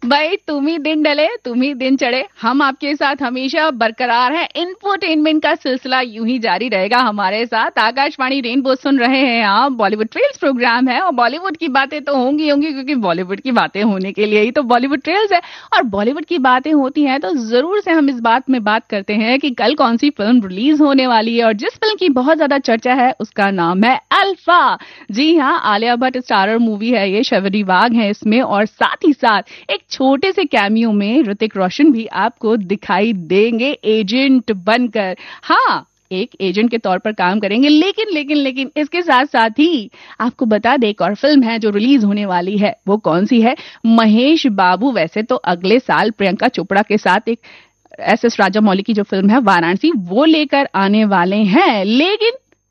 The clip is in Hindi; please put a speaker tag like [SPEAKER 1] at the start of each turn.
[SPEAKER 1] भाई तुम ही दिन डले तुम ही दिन चढ़े, हम आपके साथ हमेशा बरकरार हैं। इंफोटेनमेंट का सिलसिला यूं ही जारी रहेगा हमारे साथ। आकाशवाणी रेनबो सुन रहे हैं आप, बॉलीवुड ट्रेल्स प्रोग्राम है और बॉलीवुड की बातें तो होंगी होंगी, क्योंकि बॉलीवुड की बातें होने के लिए ही तो बॉलीवुड ट्रेल्स है। और बॉलीवुड की बातें होती हैं तो जरूर से हम इस बात में बात करते हैं कि कल कौन सी फिल्म रिलीज होने वाली है। और जिस फिल्म की बहुत ज्यादा चर्चा है उसका नाम है अल्फा। जी हाँ, आलिया भट्ट स्टारर मूवी है ये, शबरी वाघ है इसमें, और साथ ही साथ एक छोटे से कैमियो में ऋतिक रोशन भी आपको दिखाई देंगे एजेंट बनकर। हाँ, एक एजेंट के तौर पर काम करेंगे, लेकिन लेकिन लेकिन इसके साथ साथ ही आपको बता दे एक और फिल्म है जो रिलीज होने वाली है। वो कौन सी है? महेश बाबू वैसे तो अगले साल प्रियंका चोपड़ा के साथ एक एस एस राजामौली की जो फिल्म है वाराणसी वो लेकर आने वाले हैं, लेकिन